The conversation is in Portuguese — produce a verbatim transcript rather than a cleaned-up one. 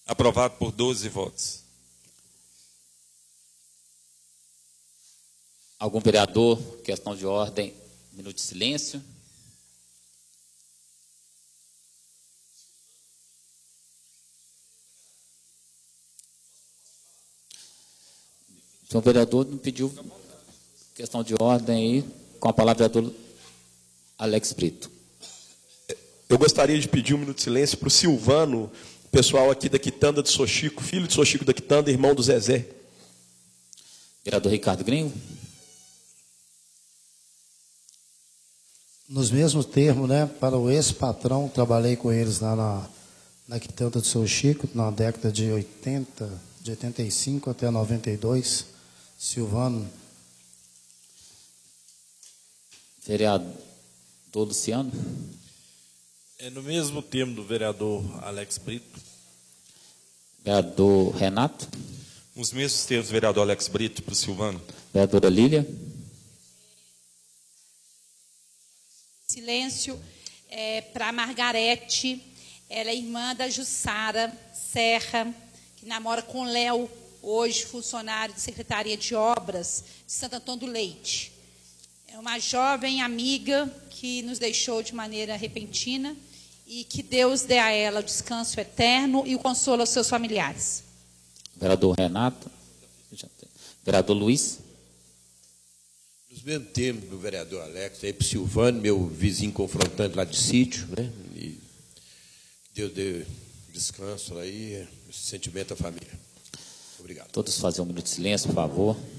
Aprovado por doze votos. Algum vereador, questão de ordem, minuto de silêncio. O senhor vereador não pediu questão de ordem aí, com a palavra, vereador Alex Brito. Eu gostaria de pedir um minuto de silêncio para o Silvano, pessoal aqui da Quitanda de Sochico, filho de Sochico da Quitanda, irmão do Zezé. Vereador Ricardo Gringo. Nos mesmos termos, né, para o ex-patrão, trabalhei com eles lá na, na Quitanda do Sochico, na década de oitenta, de oitenta e cinco até noventa e dois. Silvano. Vereador Luciano. É no mesmo termo do vereador Alex Brito. Vereador Renato. Os mesmos termos, vereador Alex Brito, para o Silvano. Vereadora Lília. Silêncio é, para a Margarete. Ela é irmã da Jussara Serra, que namora com o Léo, hoje funcionário de Secretaria de Obras de Santo Antônio do Leite. É uma jovem amiga que nos deixou de maneira repentina e que Deus dê a ela o descanso eterno e o consolo aos seus familiares. Vereador Renato. Vereador Luiz. Nos mesmos termos do vereador Alex, aí para o Silvano, meu vizinho confrontante lá de sítio, né? E Deus dê descanso aí, esse sentimento à família. Obrigado. Todos fazer um minuto de silêncio, por favor.